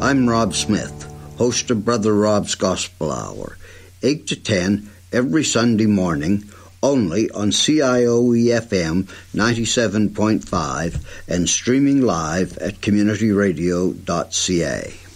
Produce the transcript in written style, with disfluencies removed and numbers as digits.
I'm Rob Smith, host of Brother Rob's Gospel Hour, 8 to 10 every Sunday morning, only on CIOE-FM 97.5 and streaming live at communityradio.ca.